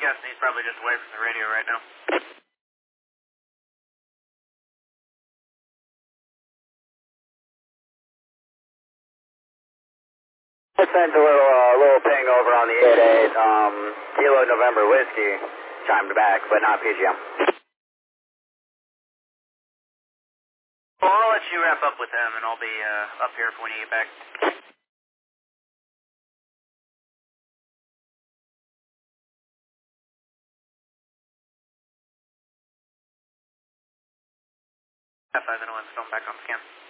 guessing he's probably just away from the radio right now. I sent a little ping over on the 88, Kilo November Whiskey, chimed back, but not PGM. Well, I'll let you wrap up with them, and I'll be up here for when you get back. F5 and 1, still back on scan.